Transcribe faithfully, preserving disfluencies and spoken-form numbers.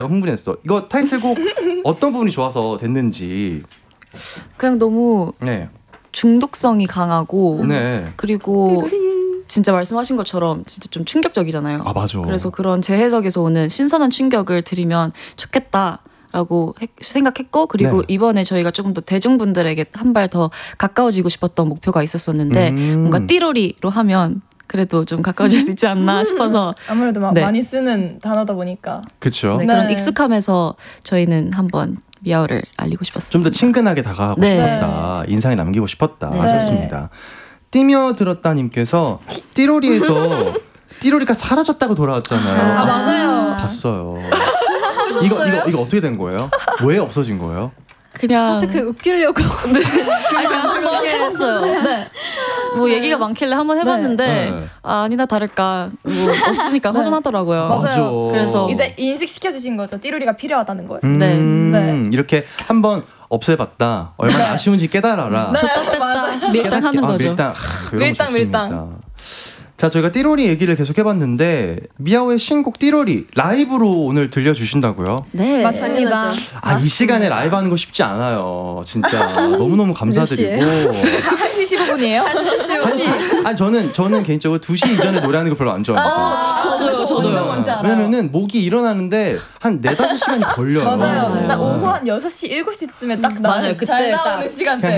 흥분했어. 이거 타이틀곡 어떤 부분이 좋아서 됐는지. 그냥 너무 네. 중독성이 강하고 네. 그리고 진짜 말씀하신 것처럼 진짜 좀 충격적이잖아요. 아 맞아. 그래서 그런 재해석에서 오는 신선한 충격을 드리면 좋겠다라고 해, 생각했고 그리고 네. 이번에 저희가 조금 더 대중분들에게 한 발 더 가까워지고 싶었던 목표가 있었었는데 음. 뭔가 띠로리로 하면 그래도 좀 가까워질 수 있지 않나 싶어서 아무래도 막 네. 많이 쓰는 단어다 보니까 그렇죠. 네, 네. 그런 익숙함에서 저희는 한번 미아오를 알리고 싶었습니다. 좀 더 친근하게 다가가고 네. 싶었다. 인상에 남기고 싶었다 네. 하셨습니다. 띠며 들었다님께서 띠로리에서 띠로리가 사라졌다고 돌아왔잖아요. 아, 맞아요. 봤어요. 이거 이거 이거 어떻게 된 거예요? 왜 없어진 거예요? 그냥 사실 그 웃기려고 아니, 그냥 한번 해봤어요. 네. 뭐 얘기가 많길래 한번 해봤는데 네. 아, 아니나 다를까 뭐 없으니까 허전하더라고요. 맞아요. 맞아. 그래서 이제 인식시켜 주신 거죠. 띠로리가 필요하다는 걸. 음, 네. 네. 이렇게 한번 없애봤다. 얼마나 아쉬운지 깨달아라. 네, 맞아. 밀당 하는 아, 거죠. 밀당. 아, 이런 거 밀당, 좋습니다. 밀당. 자, 저희가 띠로리 얘기를 계속 해봤는데 미아오의 신곡 띠로리 라이브로 오늘 들려주신다고요? 네. 맞습니다. 당연하죠. 아, 이 시간에 라이브 하는 거 쉽지 않아요. 진짜 너무너무 감사드리고. 한 시 십오 분이에요? 한 시, 아 저는 저는 개인적으로 두 시 이전에 노래하는 거 별로 안 좋아해요. 저도요, 저도요. 뭔지 알아요. 왜냐면은 목이 일어나는데 한 네다섯 시간이 걸려요. 맞아요. 맞아요. 나 오후 한 여섯 시, 일곱 시쯤에 딱 나, 맞아요. 그때 잘 딱 나오는 시간대. 그냥